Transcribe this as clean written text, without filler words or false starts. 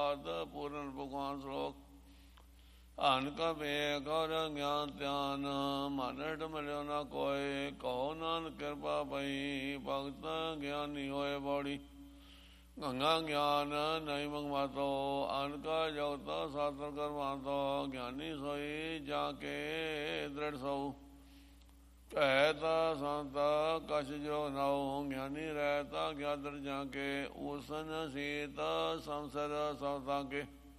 ਬਾਤ ਪੂਰਨ ਭਗਵਾਨ ਸ਼ਲੋਕ ਅਨਕ ਬੇ ਗੌਰ ਗਿਆਨ ਧਿਆਨ ਮਨ ਹਟ ਮਿਲਿਓ ਨਾ ਕੋਇ ਕਹੋ ਨਾਨਕ ਕਿਰਪਾ ਪਈ ਭਗਤ ਗਿਆਨੀ ਹੋਏ ਬੋੜੀ ਗੰਗਾ ਗਿਆਨ ਨਹੀਂ ਮੰਗਵਾਤੋ ਅਨਕਾ ਜਗਤ ਸਾਤਰ ਕਰਵਾਤੋ ਗਿਆਨੀ ਸੋਈ ਜਾ ਕੇ ਦ੍ਰਿੜ ਸਉ ਕਹਿਤ ਸੰਤ ਕਛ ਜੋ ਨਾਉ ਗਿਆਨੀ ਰਹਿਤ ਗਿਆਦਰ ਜਾ ਕੇ ਊਸਨ ਸੀਤ ਸੰਸਰ ਸਭ ਤਾਂ ਕੇ